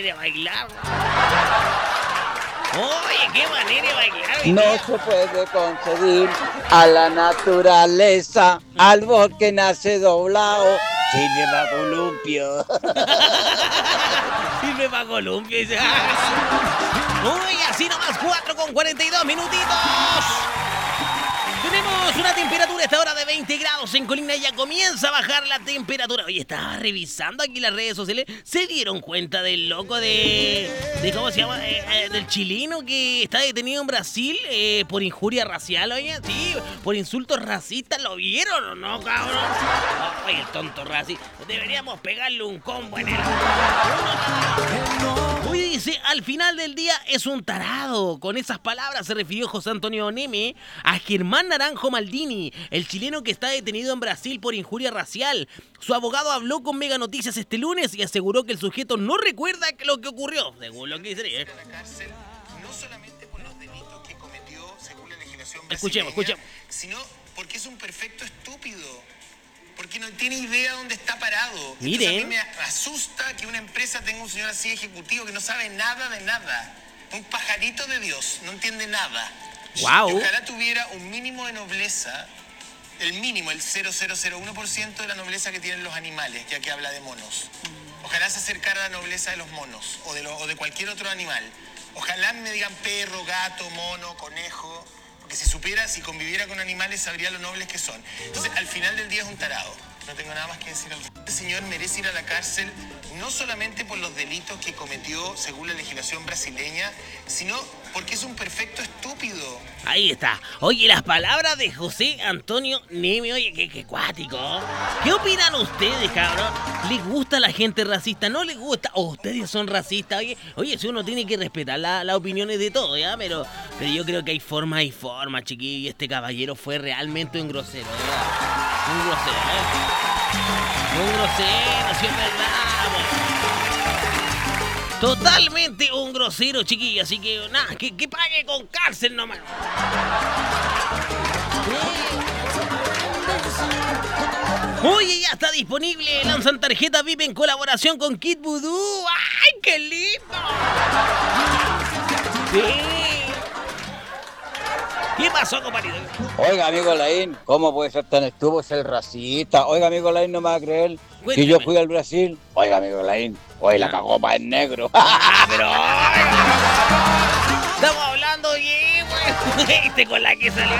manera de bailar. Oye, qué manera de bailar. No se puede conseguir a la naturaleza, al bosque nace doblado, sirve para columpio. Sirve para columpio. Dice. Uy, así nomás 4:42 minutitos. Tenemos una temperatura a esta hora de 20 grados en Colina y ya comienza a bajar la temperatura. Oye, estaba revisando aquí las redes sociales. ¿Se dieron cuenta del loco de cómo se llama? Del chileno que está detenido en Brasil por injuria racial, oye? Sí, por insultos racistas. ¿Lo vieron o no, cabrón? Oye, el tonto racista. Deberíamos pegarle un combo en el... Oye, dice, al final del día es un tarado. Con esas palabras se refirió José Antonio Neme a Germán Naranjo Maldini, el chileno que está detenido en Brasil por injuria racial. Su abogado habló con Mega Noticias este lunes y aseguró que el sujeto no recuerda lo que ocurrió, según lo que dice. No solamente por los delitos que cometió según la legislación brasileña, Escuchemos. sino porque es un perfecto estúpido. Porque no tiene idea dónde está parado. Miren. Entonces a mí me asusta que una empresa tenga un señor así ejecutivo que no sabe nada de nada. Un pajarito de Dios, no entiende nada. Wow. Y ojalá tuviera un mínimo de nobleza, el mínimo, el 0,001% de la nobleza que tienen los animales, ya que habla de monos. Ojalá se acercara a la nobleza de los monos o de cualquier otro animal. Ojalá me digan perro, gato, mono, conejo. Que si conviviera con animales, sabría lo nobles que son. Entonces, al final del día es un tarado. No tengo nada más que decir al respecto. Este señor merece ir a la cárcel no solamente por los delitos que cometió según la legislación brasileña, sino porque es un perfecto estúpido. Ahí está. Oye, las palabras de José Antonio Neme, oye, qué cuático. ¿Qué opinan ustedes, cabrón? ¿Les gusta la gente racista? ¿No les gusta? ¿O ustedes son racistas? Oye, si uno tiene que respetar las opiniones de todos, ¿ya? Pero yo creo que hay formas y formas, chiquillo. Y este caballero fue realmente un grosero, ¿verdad? Un grosero, Un grosero, si es verdad, totalmente un grosero, chiquillo. Así que nada, que pague con cárcel nomás. Oye, ya está disponible. Lanzan tarjeta VIP en colaboración con Kid Voodoo. ¡Ay, qué lindo! Sí. ¿Qué pasó, compadre? Oiga, amigo Laín, ¿cómo puede ser tan estúpido ser racista? Oiga, amigo Laín, no me va a creer que yo fui al Brasil. Oiga, amigo Laín, hoy la cagó para el negro. Pero... estamos hablando bien, güey. Viste con la que salió.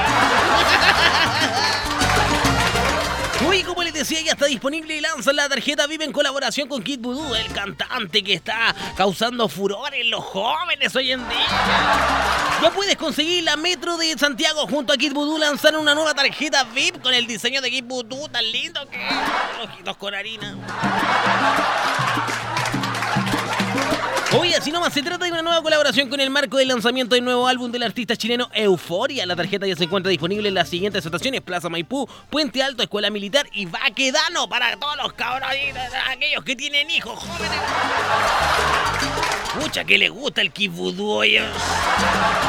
Uy, como les decía, ya está disponible y lanzan la tarjeta VIP en colaboración con Kid Voodoo, el cantante que está causando furor en los jóvenes hoy en día. Ya puedes conseguir la Metro de Santiago junto a Kid Voodoo. Lanzaron una nueva tarjeta VIP con el diseño de Kid Voodoo, tan lindo que es. Ojitos con harina. Oye, así nomás se trata de una nueva colaboración con el marco del lanzamiento del nuevo álbum del artista chileno Euforia. La tarjeta ya se encuentra disponible en las siguientes estaciones: Plaza Maipú, Puente Alto, Escuela Militar y Baquedano, para todos los cabros, aquellos que tienen hijos jóvenes. Pucha, que les gusta el Kid Voodoo, oye.